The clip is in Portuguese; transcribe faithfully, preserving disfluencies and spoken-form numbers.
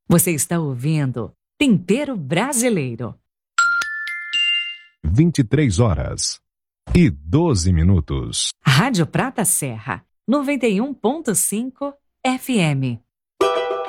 Você está ouvindo Tempero Brasileiro. vinte e três horas e doze minutos. Rádio Prata Serra, noventa e um ponto cinco F M.